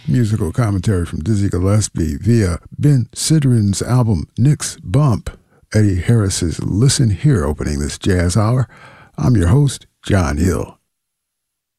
Musical commentary from Dizzy Gillespie via Ben Sidran's album Nick's Bump, Eddie Harris's Listen Here opening this jazz hour. I'm your host, John Hill.